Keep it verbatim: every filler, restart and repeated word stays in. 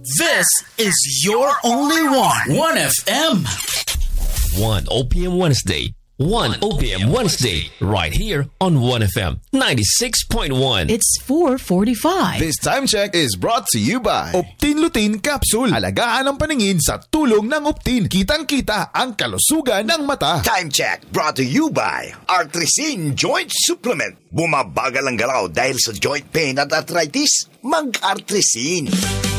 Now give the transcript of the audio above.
This is your only one. one F M. one O P M Wednesday. one O P M Wednesday. Right here on one F M ninety-six point one. It's four forty-five. This time check is brought to you by Optin Lutein Capsule. Alagaan ang paningin sa tulong ng Optin. Kitang-kita ang kalusugan ng mata. Time check brought to you by Artrisin Joint Supplement. Bumabagal ang galaw dahil sa joint pain at arthritis. Mag-Artrisin.